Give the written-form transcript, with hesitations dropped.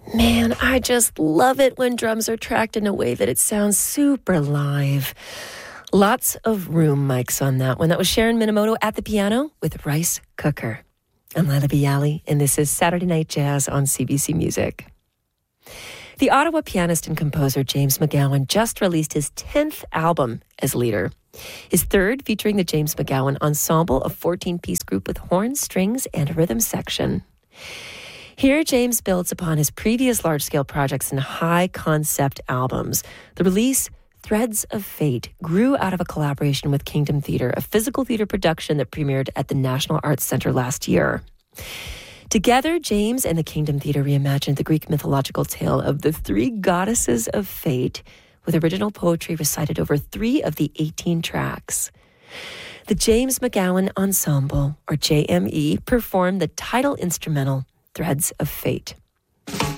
Man, I just love it when drums are tracked in a way that it sounds super live. Lots of room mics on that one. That was Sharon Minamoto at the piano with Rice Cooker. I'm Lila Bialy, and this is Saturday Night Jazz on CBC Music. The Ottawa pianist and composer James McGowan just released his 10th album as leader. His third featuring the James McGowan Ensemble, a 14-piece group with horns, strings, and a rhythm section. Here, James builds upon his previous large-scale projects and high-concept albums. The release, Threads of Fate, grew out of a collaboration with Kingdom Theatre, a physical theatre production that premiered at the National Arts Centre last year. Together, James and the Kingdom Theatre reimagined the Greek mythological tale of the three goddesses of fate, with original poetry recited over 3 of the 18 tracks. The James McGowan Ensemble, or JME, performed the title instrumental, Threads of Fate.